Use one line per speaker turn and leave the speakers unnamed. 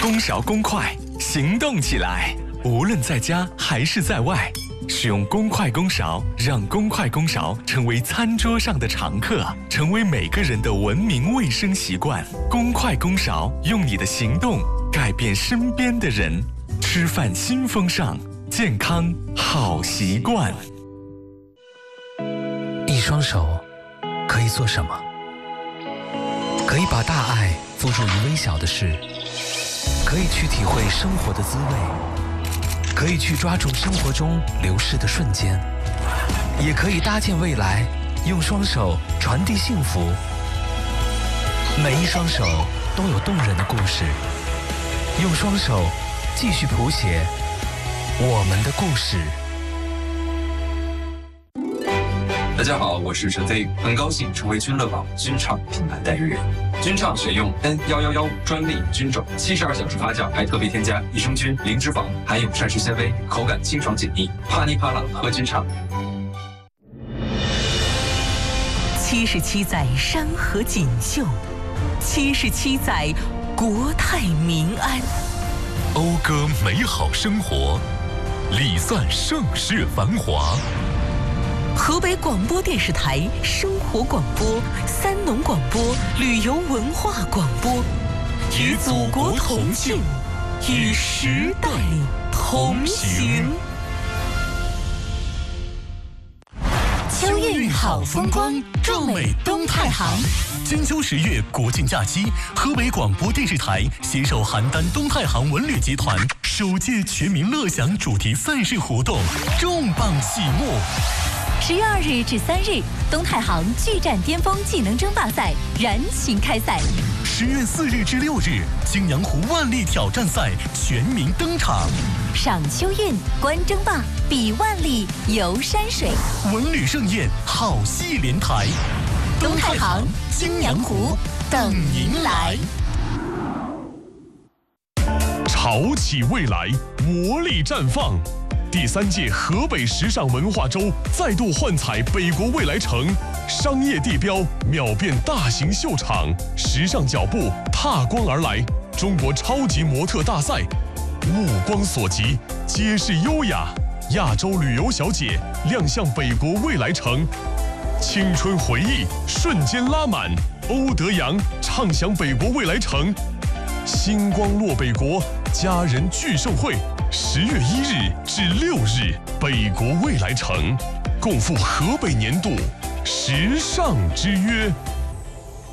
公勺公筷，行动起来！无论在家还是在外，使用公筷公勺，让公筷公勺成为餐桌上的常客，成为每个人的文明卫生习惯。公筷公勺，用你的行动改变身边的人。吃饭新风尚，健康好习惯。
一双手可以做什么？可以把大爱付诸于微小的事，可以去体会生活的滋味，可以去抓住生活中流逝的瞬间，也可以搭建未来，用双手传递幸福。每一双手都有动人的故事，用双手继续谱写我们的故事。
大家好，我是陈飞，很高兴成为君乐宝君畅品牌代言人。君畅选用 N111专利菌种，72小时发酵，还特别添加益生菌、零脂肪，含有膳食纤维，口感清爽解腻，啪哩啪啦喝君畅。
77载山河锦绣，77载国泰民安，
讴歌美好生活，礼赞盛世繁华。
河北广播电视台生活广播、三农广播、旅游文化广播，与祖国同庆，与时代同行。
秋运好风光，壮美东太行。金秋10月国庆假期，河北广播电视台携手邯郸东太行文旅集团首届全民乐享主题赛事活动重磅启幕。
10月2日至3日，东太行巨战巅峰技能争霸赛燃情开赛。
10月4日至6日，青阳湖万历挑战赛全民登场。
赏秋运，观争霸，比万历，游山水，
文旅盛宴，好戏连台。
东太行、青阳湖等您来。
潮起未来，活力绽放。第3届河北时尚文化周再度幻彩北国未来城，商业地标秒变大型秀场，时尚脚步踏光而来。中国超级模特大赛，目光所及，皆是优雅。亚洲旅游小姐亮相北国未来城，青春回忆瞬间拉满。欧德阳畅享北国未来城，星光落北国，家人聚盛会。10月1日至6日，北国未来城，共赴河北年度时尚之约。